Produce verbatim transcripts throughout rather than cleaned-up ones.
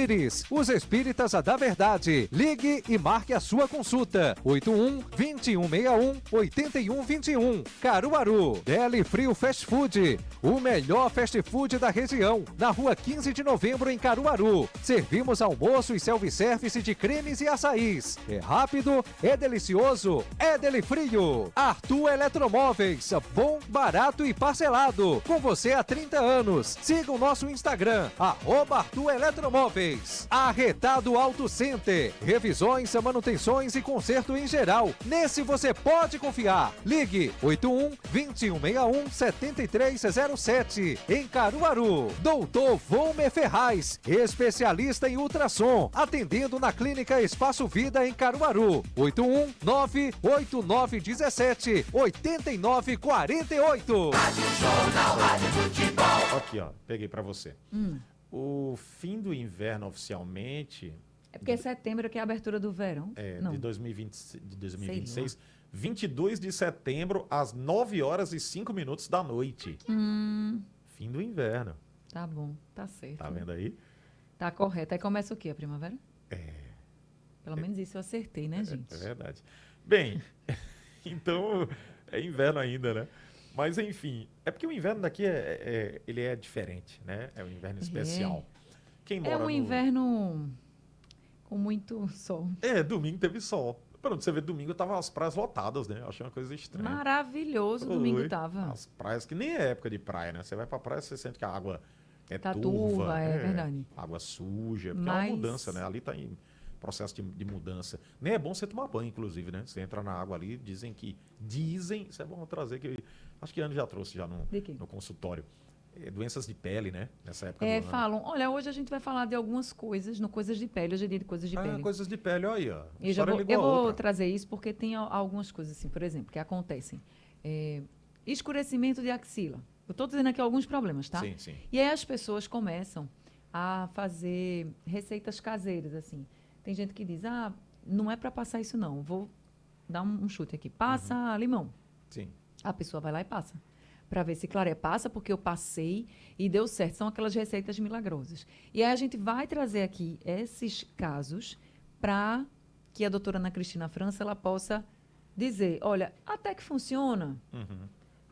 Íris, os espíritas da verdade. Ligue e marque a sua consulta. oito um, dois um seis um, oito um dois um. Caruaru. Deli Frio Fast Food. O melhor fast food da região. Na rua quinze de novembro, em Caruaru. Servimos almoço e self-service de cremes e açaís. É rápido, é delicioso, é Deli Frio. Arthur Eletromóveis. Bom, barato e parcelado. Com você há trinta anos. Siga o nosso Instagram, arroba Arthur Eletromóveis. Arretado Auto Center. Revisões, manutenções e conserto em geral. Nesse você pode confiar. Ligue oito um, dois um seis um, sete três zero sete. Em Caruaru. Doutor Volmer Ferraz, especialista em ultrassom. Atendendo na Clínica Espaço Vida em Caruaru. oito um nove oito nove um sete oito nove quatro oito. Rádio Jornal, Rádio Futebol. Aqui, ó, peguei pra você. Hum. O fim do inverno oficialmente É porque é setembro que é a abertura do verão. é Não. de dois mil e vinte, de dois mil e vinte e Sei seis, vinte e dois de setembro, às nove horas e cinco minutos da noite. Hum, Fim do inverno. tá bom, tá certo. Tá vendo aí? Tá correto. Aí começa o quê? A primavera? É. Pelo menos isso eu acertei, né, gente? É verdade. Bem, então é inverno ainda, né? Mas enfim, é porque o inverno daqui é, é- ele é diferente, né? É um inverno especial. Quem mora É um no... inverno com muito sol. É, domingo teve sol. Pronto, você vê, domingo tava as praias lotadas, né? Eu achei uma coisa estranha. Maravilhoso, domingo Oi. tava. As praias que nem é época de praia, né? Você vai pra praia, você sente que a água é Tá turva. turva, é verdade. Água suja, porque é Mas- uma mudança, né? Ali tá em processo de, de mudança. Nem é bom você tomar banho, inclusive, né? Você entra na água ali, dizem que... Dizem, isso é bom trazer, que acho que a Ana já trouxe já no, De quê? no consultório. É, doenças de pele, né? Nessa época É, do ano. falam, olha, hoje a gente vai falar de algumas coisas, no Coisas de Pele, hoje é dia de Coisas de Ah, Pele. coisas de pele, olha aí, ó. E eu já História vou, ligou eu a vou outra. trazer isso porque tem al- algumas coisas, assim, por exemplo, que acontecem. É, escurecimento de axila. Eu estou dizendo aqui alguns problemas, tá? Sim, sim. E aí as pessoas começam a fazer receitas caseiras, assim. Tem gente que diz, ah, não é para passar isso não, vou dar um, um chute aqui. Passa Uhum. limão. Sim. A pessoa vai lá e passa. Para ver se, claro, é passa porque eu passei e deu certo. São aquelas receitas milagrosas. E aí a gente vai trazer aqui esses casos para que a doutora Ana Cristina França ela possa dizer, olha, até que funciona, Uhum.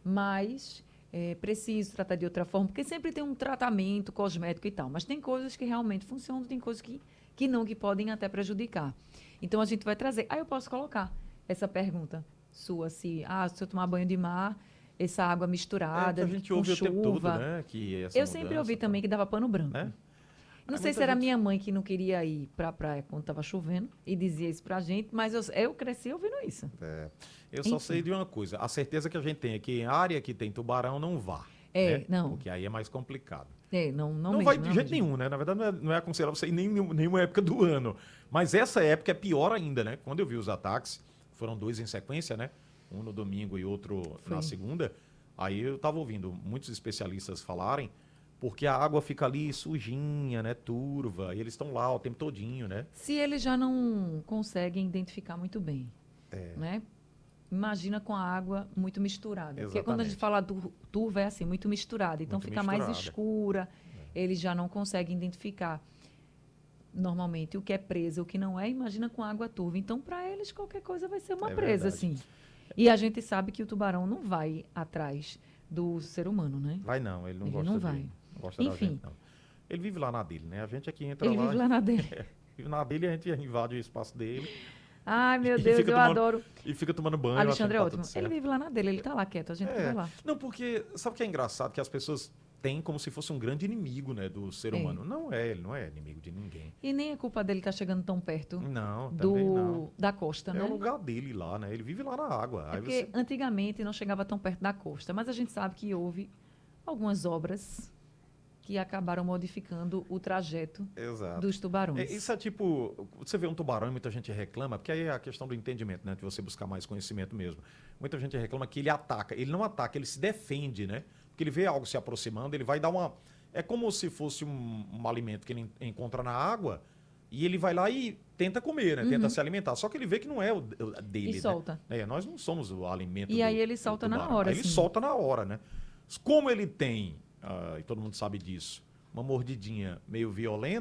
mas é preciso tratar de outra forma, porque sempre tem um tratamento cosmético e tal. Mas tem coisas que realmente funcionam, tem coisas que, que não, que podem até prejudicar. Então a gente vai trazer. Aí eu posso colocar essa pergunta sua, se, ah, se eu tomar banho de mar, essa água É, misturada, que a gente com ouve chuva. o tempo todo, né? Que essa Eu sempre mudança, ouvi tá? também que dava pano branco. Né? Não Aí sei se muita era gente- minha mãe que não queria ir pra praia quando estava chovendo e dizia isso pra gente, mas eu, eu cresci ouvindo isso. É. Eu só Enfim. sei de uma coisa. A certeza que a gente tem é que em área que tem tubarão não vá. É, né? não. Porque aí é mais complicado. É, não, não, Não, mesmo, vai de não jeito mesmo. nenhum, né? Na verdade, não é, não é aconselhável você ir em nenhum- nenhuma época do ano. Mas essa época é pior ainda, né? Quando eu vi os ataques, foram dois em sequência, né? Um no domingo e outro Foi. na segunda. Aí eu tava ouvindo muitos especialistas falarem, porque a água fica ali sujinha, né? Turva, e eles estão lá o tempo todinho, né? Se eles já não conseguem identificar muito bem, É. né? Imagina com a água muito misturada. Porque quando a gente Exatamente. fala do turva é assim, muito misturada. Então Muito fica mais misturada. escura, eles já não conseguem identificar normalmente o que é presa, o que não é. Imagina com água turva. Então, para eles, qualquer coisa vai ser uma É presa, verdade. assim. E a gente sabe que o tubarão não vai atrás do ser humano, né? Vai não, ele não Ele gosta não de- vai. não gosta da Enfim. gente, não. Ele vive lá na dele, né? A gente aqui entra Ele lá... vive lá na dele. Vive na dele, a gente invade o espaço dele Ai, meu E Deus, fica eu tomando adoro. e fica tomando banho. Alexandre é achando que tá ótimo. tudo certo. Ele vive lá na dele, ele tá lá quieto, a gente que É. vai lá. Não, porque sabe o que é engraçado? Que as pessoas têm como se fosse um grande inimigo, né, do ser É. humano. Não é, ele não é inimigo de ninguém. E nem é culpa dele estar chegando tão perto Não, também do, não. da costa, É né? o lugar dele lá, né? Ele vive lá na água. É Aí porque você... antigamente não chegava tão perto da costa, mas a gente sabe que houve algumas obras que acabaram modificando o trajeto Exato. dos tubarões. É, isso é tipo, você vê um tubarão e muita gente reclama, porque aí é a questão do entendimento, né? De você buscar mais conhecimento mesmo. Muita gente reclama que ele ataca. Ele não ataca, ele se defende, né? Porque ele vê algo se aproximando, ele vai dar uma... É como se fosse um, um alimento que ele en- encontra na água e ele vai lá e tenta comer, né? Tenta se alimentar. Só que ele vê que não é o d- o dele, Uhum. E né? solta. É, nós não somos o alimento E do- aí ele do solta na tubarão. hora, Aí ele assim. solta na hora, né? Como ele tem, ah, e todo mundo sabe disso, uma mordidinha meio violenta,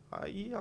Aí